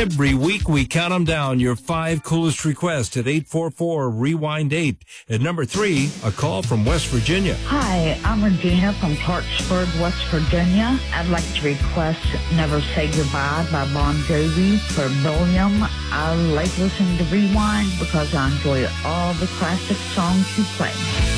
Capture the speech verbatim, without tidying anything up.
Every week we count them down, your five coolest requests at eight four four, rewind eight. At number three, a call from West Virginia. Hi, I'm Regina from Clarksburg, West Virginia. I'd like to request Never Say Goodbye by Bon Jovi for William. I like listening to Rewind because I enjoy all the classic songs you play.